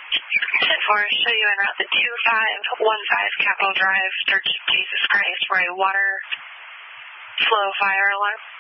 10-4, show you en route to 2515 Capitol Drive, Church of Jesus Christ for a water flow fire alarm.